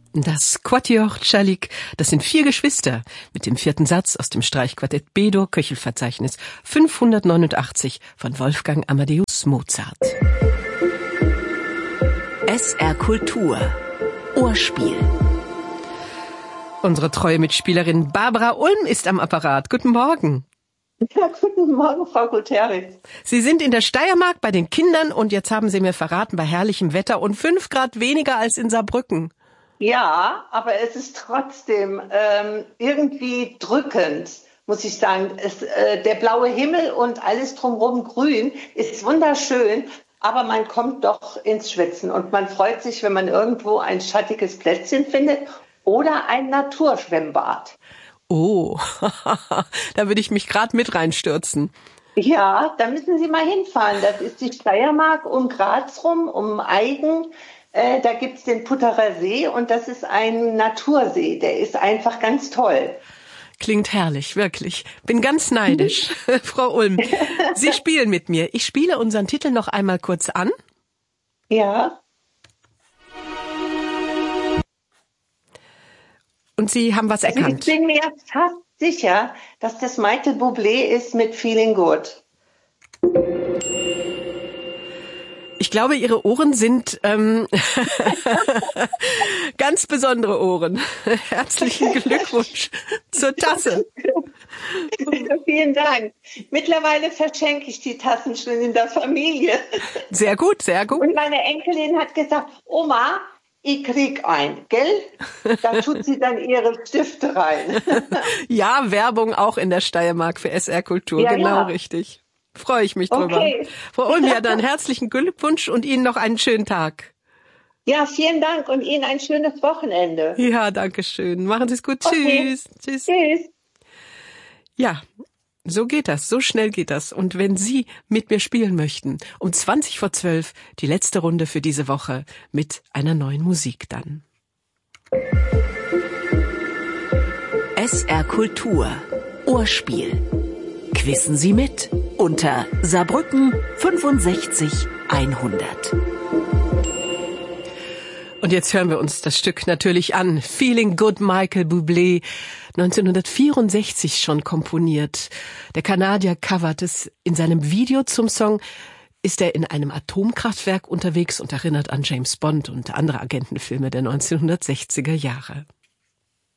Das Quatuor Czalik, das sind 4 Geschwister mit dem 4. Satz aus dem Streichquartett B-Dur Köchelverzeichnis 589 von Wolfgang Amadeus Mozart. SR Kultur Ohrspiel. Unsere treue Mitspielerin Barbara Ulm ist am Apparat. Guten Morgen. Ja, guten Morgen, Frau Guterres. Sie sind in der Steiermark bei den Kindern und jetzt haben Sie mir verraten, bei herrlichem Wetter und 5 Grad weniger als in Saarbrücken. Ja, aber es ist trotzdem irgendwie drückend, muss ich sagen. Der blaue Himmel und alles drumherum grün ist wunderschön, aber man kommt doch ins Schwitzen und man freut sich, wenn man irgendwo ein schattiges Plätzchen findet oder ein Naturschwimmbad. Oh, da würde ich mich gerade mit reinstürzen. Ja, da müssen Sie mal hinfahren. Das ist die Steiermark um Graz rum, um Aigen. Da gibt's den Putterer See und das ist ein Natursee. Der ist einfach ganz toll. Klingt herrlich, wirklich. Bin ganz neidisch. Frau Ulm, Sie spielen mit mir. Ich spiele unseren Titel noch einmal kurz an. Ja. Und Sie haben was erkannt. Ich bin mir fast sicher, dass das Michael Bublé ist mit Feeling Good. Ich glaube, Ihre Ohren sind ganz besondere Ohren. Herzlichen Glückwunsch zur Tasse. Vielen Dank. Mittlerweile verschenke ich die Tassen schon in der Familie. Sehr gut, sehr gut. Und meine Enkelin hat gesagt, Oma, ich krieg ein, gell? Da tut sie dann ihre Stifte rein. Ja, Werbung auch in der Steiermark für SR Kultur, ja, genau, ja. Richtig. Freue ich mich drüber. Okay. Frau Ulm, ja, dann herzlichen Glückwunsch und Ihnen noch einen schönen Tag. Ja, vielen Dank und Ihnen ein schönes Wochenende. Ja, danke schön. Machen Sie es gut. Okay. Tschüss. Tschüss. Tschüss. Ja, so geht das, so schnell geht das. Und wenn Sie mit mir spielen möchten, um 11:20 die letzte Runde für diese Woche mit einer neuen Musik dann. SR Kultur Ohrspiel. Quissen Sie mit unter Saarbrücken 65 100. Und jetzt hören wir uns das Stück natürlich an. Feeling Good, Michael Bublé, 1964 schon komponiert. Der Kanadier covert es. In seinem Video zum Song ist er in einem Atomkraftwerk unterwegs und erinnert an James Bond und andere Agentenfilme der 1960er Jahre.